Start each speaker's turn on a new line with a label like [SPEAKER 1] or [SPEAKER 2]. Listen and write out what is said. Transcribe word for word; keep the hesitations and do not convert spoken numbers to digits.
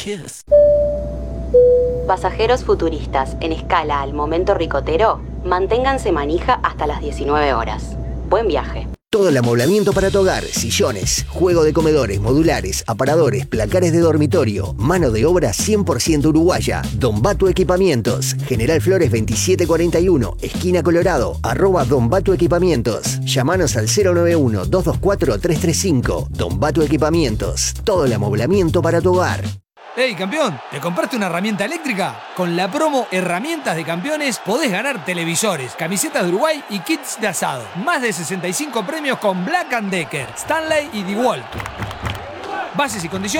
[SPEAKER 1] kiss.
[SPEAKER 2] Pasajeros futuristas en escala al momento ricotero, manténganse manija hasta las diecinueve horas. Buen viaje.
[SPEAKER 3] Todo el amoblamiento para tu hogar, sillones, juego de comedores, modulares, aparadores, placares de dormitorio, mano de obra cien por ciento uruguaya. Don Bato Equipamientos, General Flores veintisiete cuarenta y uno, esquina Colorado, arroba Don Bato Equipamientos. Llámanos al cero nueve uno, dos dos cuatro, tres tres cinco. Don Bato Equipamientos, todo el amoblamiento para tu hogar.
[SPEAKER 4] ¡Hey, campeón! ¿Te compraste una herramienta eléctrica? Con la promo Herramientas de Campeones podés ganar televisores, camisetas de Uruguay y kits de asado. Más de sesenta y cinco premios con Black and Decker, Stanley y DeWalt. Bases y condiciones